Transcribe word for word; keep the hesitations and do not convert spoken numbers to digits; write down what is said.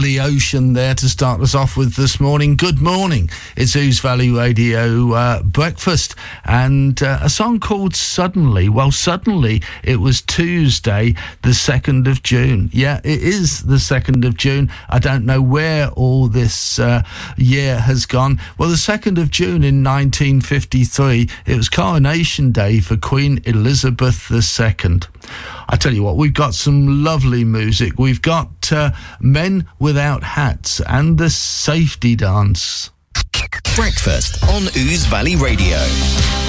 The Ocean there to start us off with this morning. Good morning. It's Ouse Valley Radio uh, Breakfast, and uh, a song called Suddenly. Well, suddenly it was Tuesday, the second of June. Yeah, it is the second of June. I don't know where all this uh, year has gone. Well, the second of June in nineteen fifty-three, it was Coronation Day for Queen Elizabeth the Second. I tell you what, we've got some lovely music. We've got uh, Men Without Hats and the Safety Dance. Breakfast on Ouse Valley Radio.